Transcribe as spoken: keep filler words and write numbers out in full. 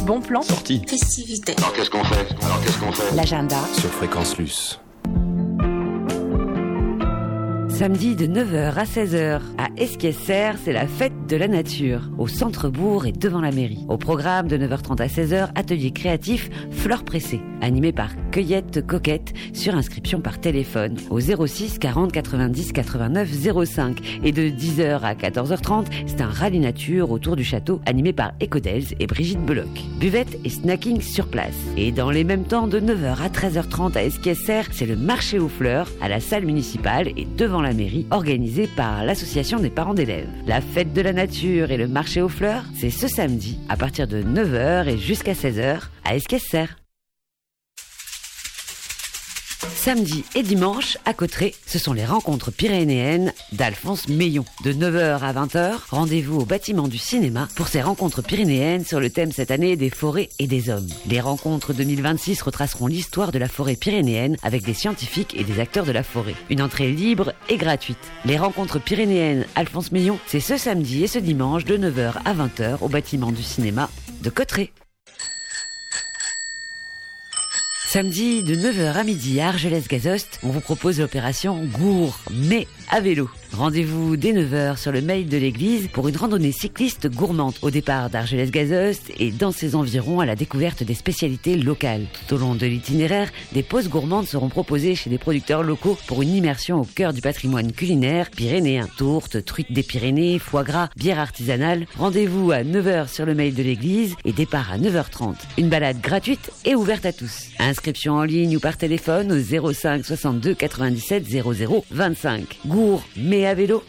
Bon plan. Sortie. Festivité. Alors qu'est-ce qu'on fait Alors qu'est-ce qu'on fait L'agenda. Sur Fréquence Luce. Samedi de neuf heures à seize heures, à Esquesserre, c'est la fête de la nature, au centre-bourg et devant la mairie. Au programme de neuf heures trente à seize heures, atelier créatif Fleurs pressées, animé par Cueillette Coquette, sur inscription par téléphone, au zéro six quarante quatre-vingt-dix quatre-vingt-neuf zéro cinq. Et de dix heures à quatorze heures trente, c'est un rallye nature autour du château, animé par Ecodels et Brigitte Beloc. Buvette et snacking sur place. Et dans les mêmes temps, de neuf heures à treize heures trente à Esquesserre, c'est le marché aux fleurs, à la salle municipale et devant la mairie, organisé par l'association des parents d'élèves. La fête de la nature et le marché aux fleurs, c'est ce samedi, à partir de neuf heures et jusqu'à seize heures, à Esquesserre. Samedi et dimanche, à Cauterets, ce sont les rencontres pyrénéennes d'Alphonse Meillon. De neuf heures à vingt heures, rendez-vous au bâtiment du cinéma pour ces rencontres pyrénéennes sur le thème cette année des forêts et des hommes. Les rencontres deux mille vingt-six retraceront l'histoire de la forêt pyrénéenne avec des scientifiques et des acteurs de la forêt. Une entrée libre et gratuite. Les rencontres pyrénéennes Alphonse Meillon, c'est ce samedi et ce dimanche de neuf heures à vingt heures au bâtiment du cinéma de Cauterets. Samedi de neuf heures à midi à Argelès-Gazost, on vous propose l'opération Gourmet à vélo. Rendez-vous dès neuf heures sur le mail de l'église pour une randonnée cycliste gourmande au départ d'Argelès-Gazost et dans ses environs à la découverte des spécialités locales. Tout au long de l'itinéraire, des pauses gourmandes seront proposées chez des producteurs locaux pour une immersion au cœur du patrimoine culinaire pyrénéen. Tourtes, truites des Pyrénées, foie gras, bière artisanale. Rendez-vous à neuf heures sur le mail de l'église et départ à neuf heures trente. Une balade gratuite et ouverte à tous. Inscription en ligne ou par téléphone au zéro cinq soixante-deux quatre-vingt-dix-sept zéro zéro vingt-cinq. Gourmet à vélo,